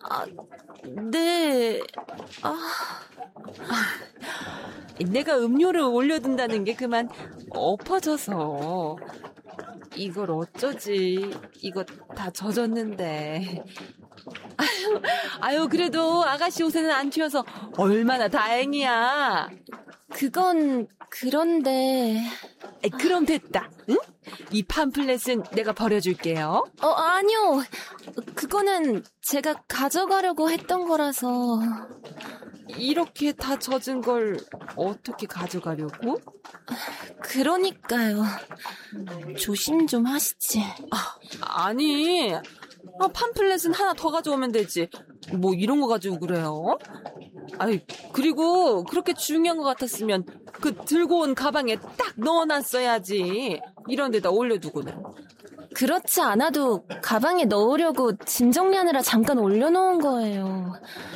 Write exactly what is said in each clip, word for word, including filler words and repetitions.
아, 네. 아, 내가 음료를 올려둔다는 게 그만 엎어져서. 이걸 어쩌지. 이거 다 젖었는데. 아유, 아유, 그래도 아가씨 옷에는 안 튀어서 얼마나 다행이야. 그건 그런데. 에, 그럼 됐다. 응? 이 팜플렛은 내가 버려줄게요. 어, 아니요. 그거는 제가 가져가려고 했던 거라서. 이렇게 다 젖은 걸 어떻게 가져가려고? 그러니까요. 조심 좀 하시지. 아, 아니, 아, 팜플렛은 하나 더 가져오면 되지. 뭐 이런 거 가지고 그래요? 아이, 그리고 그렇게 중요한 것 같았으면 그 들고 온 가방에 딱 넣어놨어야지. 이런 데다 올려두고는. 그렇지 않아도 가방에 넣으려고 짐 정리하느라 잠깐 올려놓은 거예요.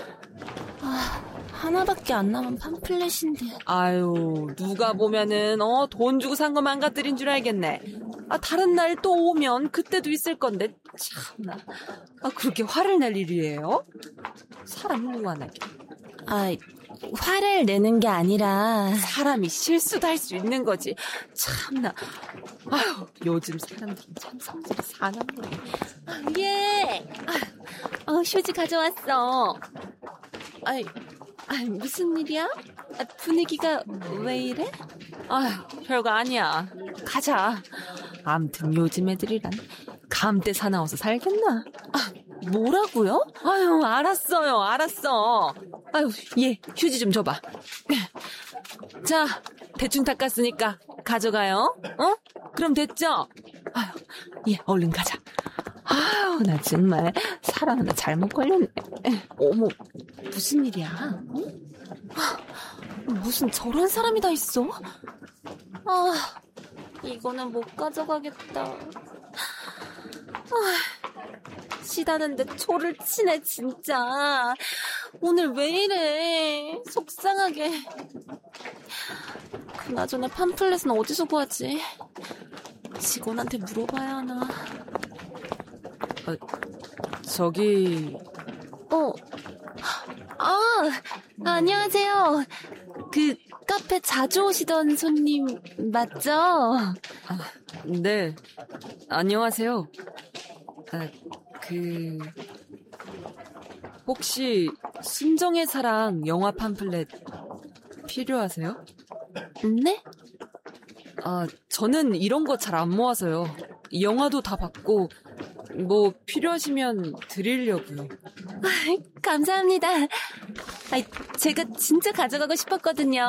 아, 하나밖에 안 남은 팜플렛인데. 아유, 누가 보면은 어 돈 주고 산 거 망가뜨린 줄 알겠네. 아, 다른 날 또 오면 그때도 있을 건데 참나. 아, 그렇게 화를 낼 일이에요? 사람 무한하게. 아, 화를 내는 게 아니라 사람이 실수도 할 수 있는 거지. 참나. 아유, 요즘 사람들은 참 성질이 사납네. 예. 아, 어, 휴지 가져왔어. 아이, 아이, 무슨 일이야? 아, 분위기가 왜 이래? 아유, 별거 아니야. 가자. 암튼 요즘 애들이란 감대 사나워서 살겠나? 아, 뭐라고요? 아유, 알았어요, 알았어. 아유, 얘 휴지 좀 줘봐. 자, 대충 닦았으니까 가져가요. 어? 그럼 됐죠? 아유, 얘 얼른 가자. 아유, 나 정말 사람 하나 잘못 걸렸네. 어머, 무슨 일이야? 어? 무슨 저런 사람이 다 있어? 아, 이거는 못 가져가겠다. 아, 시다는데 초를 치네 진짜. 오늘 왜 이래. 속상하게. 그나저나 팜플렛은 어디서 구하지? 직원한테 물어봐야 하나. 어, 저기... 어, 아, 안녕하세요. 그 카페 자주 오시던 손님 맞죠? 아, 네, 안녕하세요. 아, 그... 혹시 순정의 사랑 영화 팜플렛 필요하세요? 네? 아, 저는 이런 거 잘 안 모아서요. 영화도 다 봤고 뭐 필요하시면 드리려고요. 아, 감사합니다. 아, 제가 진짜 가져가고 싶었거든요.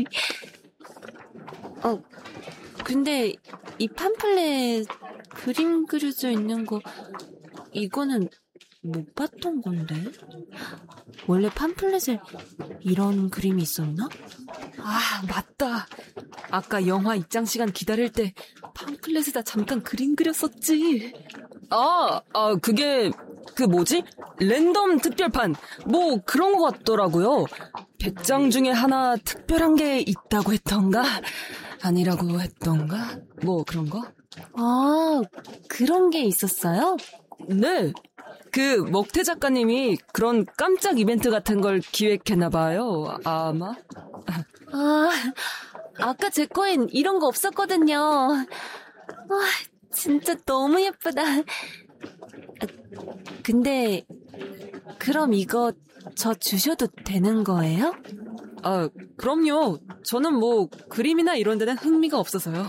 어, 근데 이 팜플렛 그림 그려져 있는 거 이거는 못 봤던 건데? 원래 팜플렛에 이런 그림이 있었나? 아, 맞다. 아까 영화 입장 시간 기다릴 때 팜플렛에다 잠깐 그림 그렸었지. 아, 아, 그게 그 뭐지? 랜덤 특별판 뭐 그런 것 같더라고요. 백 장 중에 하나 특별한 게 있다고 했던가 아니라고 했던가 뭐 그런 거? 아, 그런 게 있었어요? 네. 그 먹태 작가님이 그런 깜짝 이벤트 같은 걸 기획했나 봐요. 아마. 아, 아까 제 거엔 이런 거 없었거든요. 와, 진짜 너무 예쁘다. 아, 근데 그럼 이거 저 주셔도 되는 거예요? 아, 그럼요. 저는 뭐 그림이나 이런 데는 흥미가 없어서요.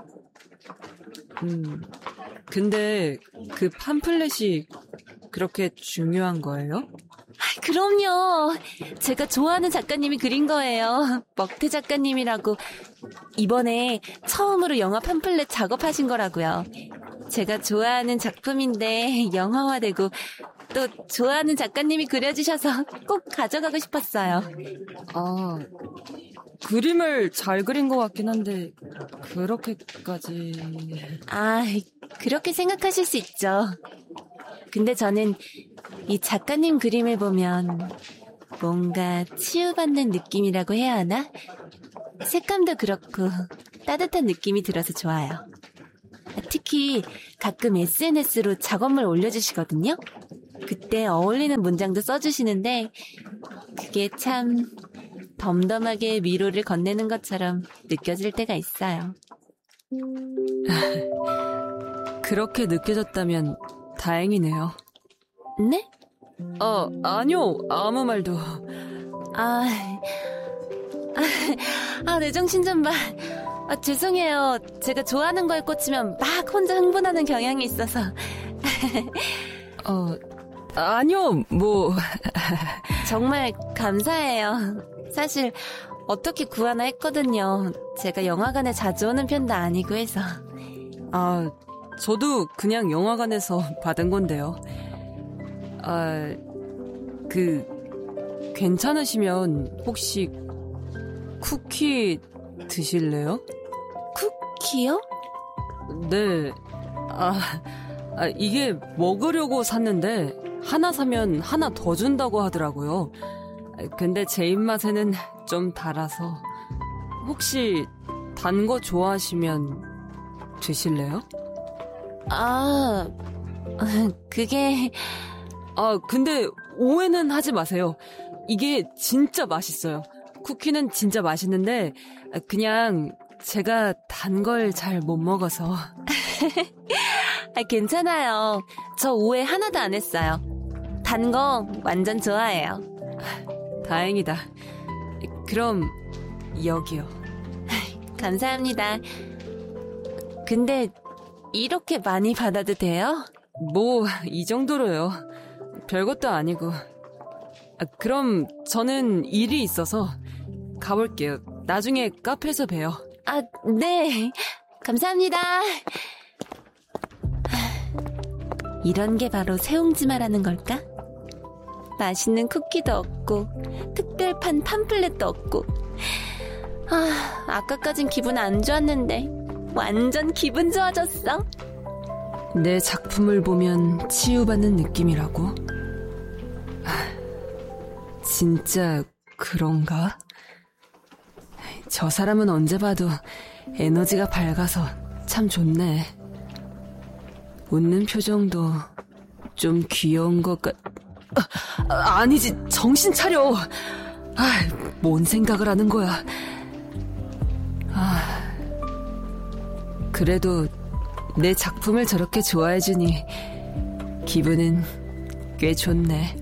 음, 근데 그 팜플렛이 그렇게 중요한 거예요? 그럼요. 제가 좋아하는 작가님이 그린 거예요. 먹태 작가님이라고. 이번에 처음으로 영화 팜플렛 작업하신 거라고요. 제가 좋아하는 작품인데 영화화되고 또 좋아하는 작가님이 그려주셔서 꼭 가져가고 싶었어요. 아, 그림을 잘 그린 것 같긴 한데 그렇게까지... 아, 그렇게 생각하실 수 있죠. 근데 저는 이 작가님 그림을 보면 뭔가 치유받는 느낌이라고 해야 하나? 색감도 그렇고 따뜻한 느낌이 들어서 좋아요. 특히 가끔 에스엔에스로 작업물 올려주시거든요. 그때 어울리는 문장도 써주시는데 그게 참 덤덤하게 위로를 건네는 것처럼 느껴질 때가 있어요. 그렇게 느껴졌다면 다행이네요. 네? 아, 아니요. 아무 말도. 아, 아, 내 정신 좀 봐. 아, 죄송해요. 제가 좋아하는 거에 꽂히면 막 혼자 흥분하는 경향이 있어서. 어, 아니요, 뭐. 정말 감사해요. 사실 어떻게 구하나 했거든요. 제가 영화관에 자주 오는 편도 아니고 해서. 아, 저도 그냥 영화관에서 받은 건데요. 아, 그, 괜찮으시면 혹시 쿠키 드실래요? 쿠키요? 네. 아, 아, 이게 먹으려고 샀는데 하나 사면 하나 더 준다고 하더라고요. 근데 제 입맛에는 좀 달아서 혹시 단 거 좋아하시면 드실래요? 아, 그게... 아, 근데 오해는 하지 마세요. 이게 진짜 맛있어요. 쿠키는 진짜 맛있는데 그냥 제가 단 걸 잘 못 먹어서. 아, 괜찮아요. 저 오해 하나도 안 했어요. 단 거 완전 좋아해요. 다행이다. 그럼 여기요. 감사합니다. 근데 이렇게 많이 받아도 돼요? 뭐 이 정도로요. 별것도 아니고. 아, 그럼 저는 일이 있어서 가볼게요. 나중에 카페에서 봬요. 아, 네. 감사합니다. 이런 게 바로 새옹지마라는 걸까? 맛있는 쿠키도 없고 특별판 팜플렛도 없고. 아, 아까까진 기분 안 좋았는데 완전 기분 좋아졌어. 내 작품을 보면 치유받는 느낌이라고? 아, 진짜 그런가? 저 사람은 언제 봐도 에너지가 밝아서 참 좋네. 웃는 표정도 좀 귀여운 것 같... 아, 아니지, 정신 차려. 아, 뭔 생각을 하는 거야. 아, 그래도 내 작품을 저렇게 좋아해주니 기분은 꽤 좋네.